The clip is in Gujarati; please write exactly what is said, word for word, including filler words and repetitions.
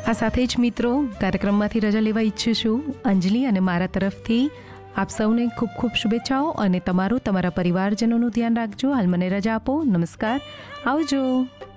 આ સાથે જ મિત્રો કાર્યક્રમમાંથી રજા લેવા ઈચ્છું છું. અંજલિ અને મારા તરફથી આપ સૌને ખૂબ ખૂબ શુભેચ્છાઓ અને તમારું તમારા પરિવારજનોનું ધ્યાન રાખજો. હાલ મને રજા આપો. નમસ્કાર, આવજો.